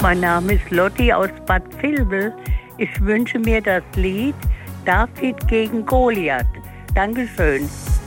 Mein Name ist Lotti aus Bad Vilbel. Ich wünsche mir das Lied David gegen Goliath. Dankeschön.